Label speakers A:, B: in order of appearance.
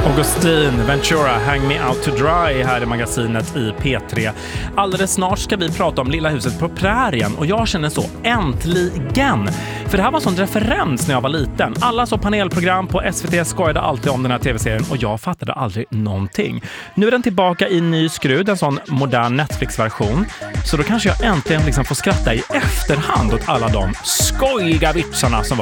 A: Augustin Ventura, Hang Me Out To Dry här i magasinet i P3. Alldeles snart ska vi prata om Lilla huset på prärien och jag känner så äntligen. För det här var en sån referens när jag var liten. Alla så panelprogram på SVT skojade alltid om den här tv-serien och jag fattade aldrig någonting. Nu är den tillbaka i ny skrud, en sån modern Netflix-version. Så då kanske jag äntligen liksom får skratta i efterhand åt alla de skojiga vitsarna som